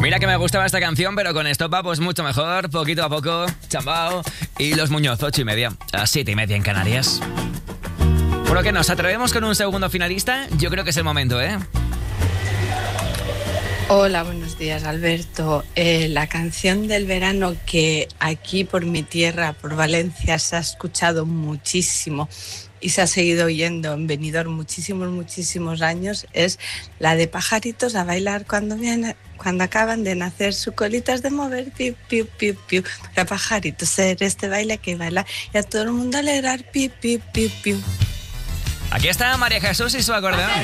Mira que me gustaba esta canción, pero con Estopa pues mucho mejor, poquito a poco, Chambao y Los Muñoz, 8:30, a las 7:30 en Canarias. Bueno, que nos atrevemos con un segundo finalista, yo creo que es el momento, ¿eh? Hola, buenos días, Alberto. La canción del verano que aquí por mi tierra, por Valencia, se ha escuchado muchísimo y se ha seguido oyendo en Benidorm muchísimos años es la de Pajaritos a bailar cuando acaban de nacer, su colita es de mover, piu, piu, piu, piu. Para pajaritos ser este baile que baila y a todo el mundo alegrar, piu, piu, piu, piu. Aquí está María Jesús y su acordeón.